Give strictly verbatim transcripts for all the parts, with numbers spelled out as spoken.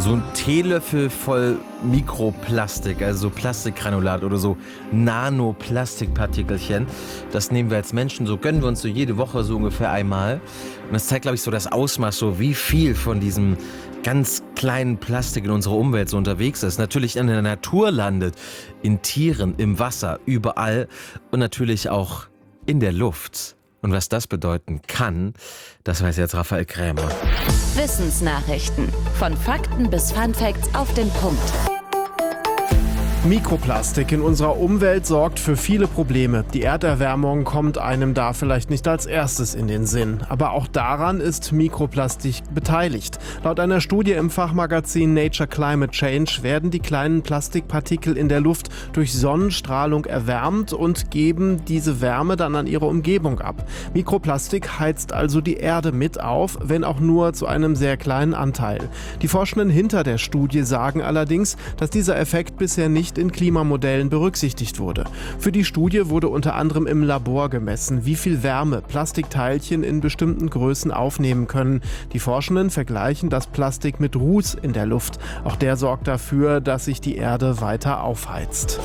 So ein Teelöffel voll Mikroplastik, also so Plastikgranulat oder so Nanoplastikpartikelchen. Das nehmen wir als Menschen, so gönnen wir uns so jede Woche so ungefähr einmal. Und das zeigt, glaube ich, so das Ausmaß, so wie viel von diesem ganz kleinen Plastik in unserer Umwelt so unterwegs ist. Natürlich in der Natur landet, in Tieren, im Wasser, überall und natürlich auch in der Luft. Und was das bedeuten kann, das weiß jetzt Raphael Krämer. Wissensnachrichten. Von Fakten bis Funfacts auf den Punkt. Mikroplastik in unserer Umwelt sorgt für viele Probleme. Die Erderwärmung kommt einem da vielleicht nicht als erstes in den Sinn. Aber auch daran ist Mikroplastik beteiligt. Laut einer Studie im Fachmagazin Nature Climate Change werden die kleinen Plastikpartikel in der Luft durch Sonnenstrahlung erwärmt und geben diese Wärme dann an ihre Umgebung ab. Mikroplastik heizt also die Erde mit auf, wenn auch nur zu einem sehr kleinen Anteil. Die Forschenden hinter der Studie sagen allerdings, dass dieser Effekt bisher nicht in Klimamodellen berücksichtigt wurde. Für die Studie wurde unter anderem im Labor gemessen, wie viel Wärme Plastikteilchen in bestimmten Größen aufnehmen können. Die Forschenden vergleichen das Plastik mit Ruß in der Luft. Auch der sorgt dafür, dass sich die Erde weiter aufheizt.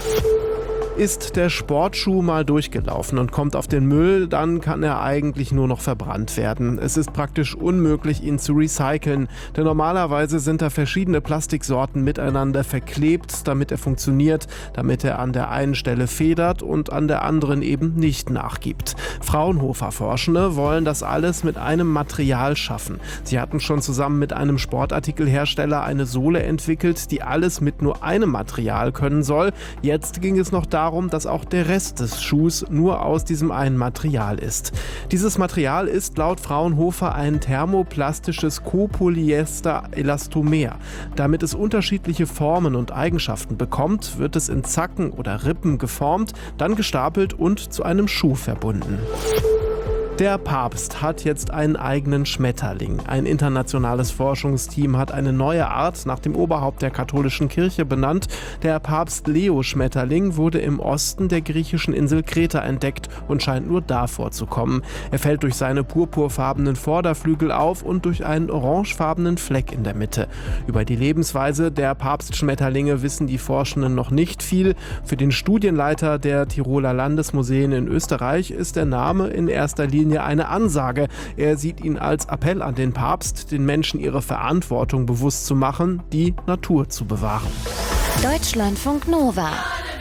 Ist der Sportschuh mal durchgelaufen und kommt auf den Müll, dann kann er eigentlich nur noch verbrannt werden. Es ist praktisch unmöglich, ihn zu recyceln, denn normalerweise sind da verschiedene Plastiksorten miteinander verklebt, damit er funktioniert, damit er an der einen Stelle federt und an der anderen eben nicht nachgibt. Fraunhofer-Forschende wollen das alles mit einem Material schaffen. Sie hatten schon zusammen mit einem Sportartikelhersteller eine Sohle entwickelt, die alles mit nur einem Material können soll. Jetzt ging es noch darum, Darum, dass auch der Rest des Schuhs nur aus diesem einen Material ist. Dieses Material ist laut Fraunhofer ein thermoplastisches Copolyester-Elastomer. Damit es unterschiedliche Formen und Eigenschaften bekommt, wird es in Zacken oder Rippen geformt, dann gestapelt und zu einem Schuh verbunden. Der Papst hat jetzt einen eigenen Schmetterling. Ein internationales Forschungsteam hat eine neue Art nach dem Oberhaupt der katholischen Kirche benannt. Der Papst-Leo-Schmetterling wurde im Osten der griechischen Insel Kreta entdeckt und scheint nur da vorzukommen. Er fällt durch seine purpurfarbenen Vorderflügel auf und durch einen orangefarbenen Fleck in der Mitte. Über die Lebensweise der Papstschmetterlinge wissen die Forschenden noch nicht viel. Für den Studienleiter der Tiroler Landesmuseen in Österreich ist der Name in erster Linie eine Ansage. Er sieht ihn als Appell an den Papst, den Menschen ihre Verantwortung bewusst zu machen, die Natur zu bewahren. Deutschlandfunk Nova